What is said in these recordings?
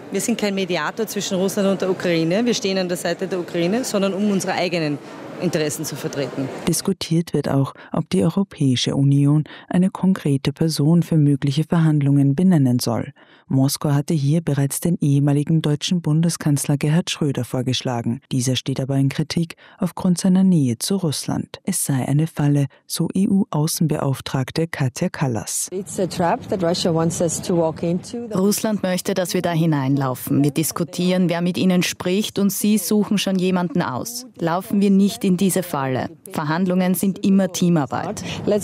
Wir sind kein Mediator zwischen Russland und der Ukraine. Wir stehen an der Seite der Ukraine, sondern um unsere eigenen Interessen zu vertreten. Diskutiert wird auch, ob die Europäische Union eine konkrete Person für mögliche Verhandlungen benennen soll. Moskau hatte hier bereits den ehemaligen deutschen Bundeskanzler Gerhard Schröder vorgeschlagen. Dieser steht aber in Kritik aufgrund seiner Nähe zu Russland. Es sei eine Falle, so EU-Außenbeauftragte Katja Kallas. Russland möchte, dass wir da hineinlaufen. Wir diskutieren, wer mit ihnen spricht, und sie suchen schon jemanden aus. Laufen wir nicht in diese Falle. Verhandlungen sind immer Teamarbeit.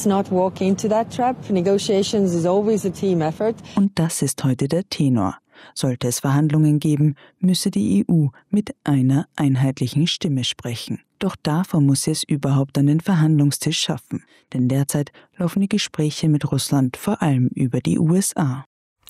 Und das ist heute der Tenor. Sollte es Verhandlungen geben, müsse die EU mit einer einheitlichen Stimme sprechen. Doch davor muss sie es überhaupt an den Verhandlungstisch schaffen. Denn derzeit laufen die Gespräche mit Russland vor allem über die USA.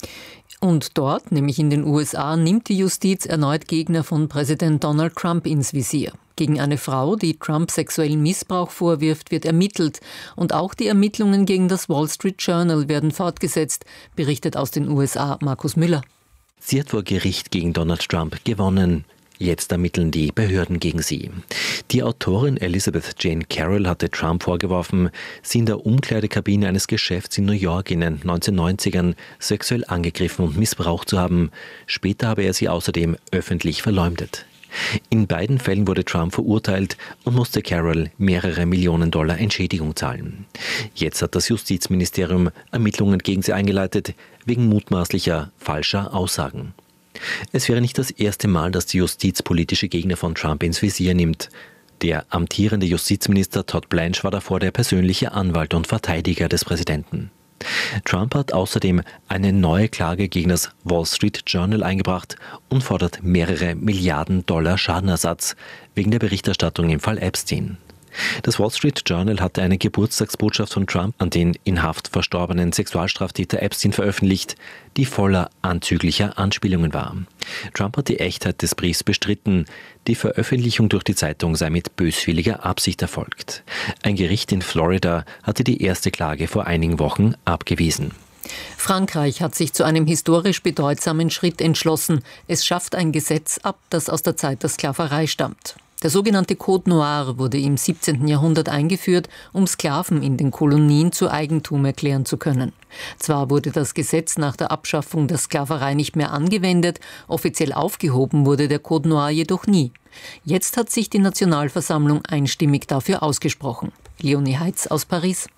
Und dort, nämlich in den USA, nimmt die Justiz erneut Gegner von Präsident Donald Trump ins Visier. Gegen eine Frau, die Trump sexuellen Missbrauch vorwirft, wird ermittelt. Und auch die Ermittlungen gegen das Wall Street Journal werden fortgesetzt, berichtet aus den USA Markus Müller. Sie hat vor Gericht gegen Donald Trump gewonnen. Jetzt ermitteln die Behörden gegen sie. Die Autorin Elizabeth Jane Carroll hatte Trump vorgeworfen, sie in der Umkleidekabine eines Geschäfts in New York in den 1990ern sexuell angegriffen und missbraucht zu haben. Später habe er sie außerdem öffentlich verleumdet. In beiden Fällen wurde Trump verurteilt und musste Carroll mehrere Millionen Dollar Entschädigung zahlen. Jetzt hat das Justizministerium Ermittlungen gegen sie eingeleitet, wegen mutmaßlicher falscher Aussagen. Es wäre nicht das erste Mal, dass die Justiz politische Gegner von Trump ins Visier nimmt. Der amtierende Justizminister Todd Blanche war davor der persönliche Anwalt und Verteidiger des Präsidenten. Trump hat außerdem eine neue Klage gegen das Wall Street Journal eingebracht und fordert mehrere Milliarden Dollar Schadenersatz wegen der Berichterstattung im Fall Epstein. Das Wall Street Journal hatte eine Geburtstagsbotschaft von Trump an den in Haft verstorbenen Sexualstraftäter Epstein veröffentlicht, die voller anzüglicher Anspielungen war. Trump hat die Echtheit des Briefs bestritten. Die Veröffentlichung durch die Zeitung sei mit böswilliger Absicht erfolgt. Ein Gericht in Florida hatte die erste Klage vor einigen Wochen abgewiesen. Frankreich hat sich zu einem historisch bedeutsamen Schritt entschlossen. Es schafft ein Gesetz ab, das aus der Zeit der Sklaverei stammt. Der sogenannte Code Noir wurde im 17. Jahrhundert eingeführt, um Sklaven in den Kolonien zu Eigentum erklären zu können. Zwar wurde das Gesetz nach der Abschaffung der Sklaverei nicht mehr angewendet, offiziell aufgehoben wurde der Code Noir jedoch nie. Jetzt hat sich die Nationalversammlung einstimmig dafür ausgesprochen. Leonie Heitz aus Paris.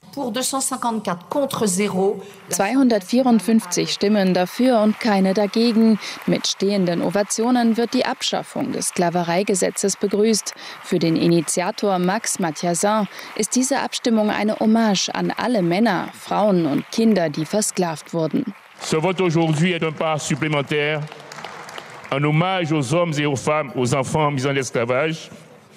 254 Stimmen dafür und keine dagegen. Mit stehenden Ovationen wird die Abschaffung des Sklavereigesetzes begrüßt. Für den Initiator Max Mathiasin ist diese Abstimmung eine Hommage an alle Männer, Frauen und Kinder, die versklavt wurden. Ce vote aujourd'hui est un pas supplémentaire, un hommage aux hommes et aux femmes, aux enfants mis en esclavage.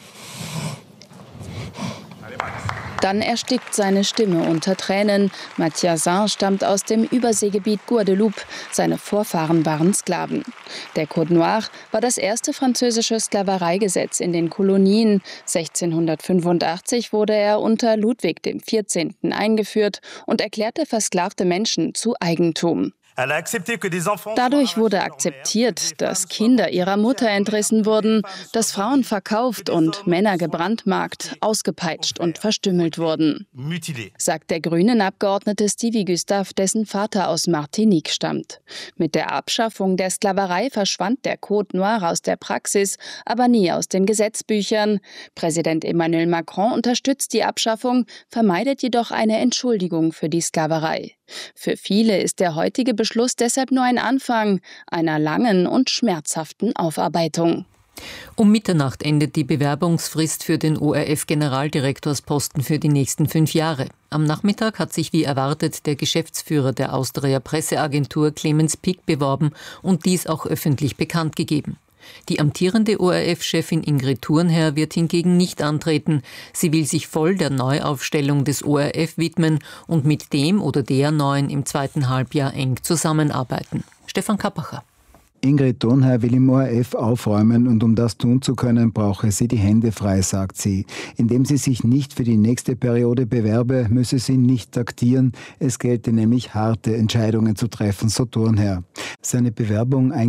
Dann erstickt seine Stimme unter Tränen. Mathiasin stammt aus dem Überseegebiet Guadeloupe. Seine Vorfahren waren Sklaven. Der Code Noir war das erste französische Sklavereigesetz in den Kolonien. 1685 wurde er unter Ludwig XIV. Eingeführt und erklärte versklavte Menschen zu Eigentum. Dadurch wurde akzeptiert, dass Kinder ihrer Mutter entrissen wurden, dass Frauen verkauft und Männer gebrandmarkt, ausgepeitscht und verstümmelt wurden, sagt der Grünen-Abgeordnete Stevie Gustave, dessen Vater aus Martinique stammt. Mit der Abschaffung der Sklaverei verschwand der Code Noir aus der Praxis, aber nie aus den Gesetzbüchern. Präsident Emmanuel Macron unterstützt die Abschaffung, vermeidet jedoch eine Entschuldigung für die Sklaverei. Für viele ist der heutige Beschluss deshalb nur ein Anfang einer langen und schmerzhaften Aufarbeitung. Um Mitternacht endet die Bewerbungsfrist für den ORF-Generaldirektorsposten für die nächsten 5 Jahre. Am Nachmittag hat sich wie erwartet der Geschäftsführer der Austria Presseagentur Clemens Pick beworben und dies auch öffentlich bekannt gegeben. Die amtierende ORF-Chefin Ingrid Thurnherr wird hingegen nicht antreten. Sie will sich voll der Neuaufstellung des ORF widmen und mit dem oder der Neuen im zweiten Halbjahr eng zusammenarbeiten. Stefan Kappacher. Ingrid Thurnherr will im ORF aufräumen und um das tun zu können, brauche sie die Hände frei, sagt sie. Indem sie sich nicht für die nächste Periode bewerbe, müsse sie nicht taktieren. Es gelte nämlich harte Entscheidungen zu treffen, so Thurnherr. Seine Bewerbung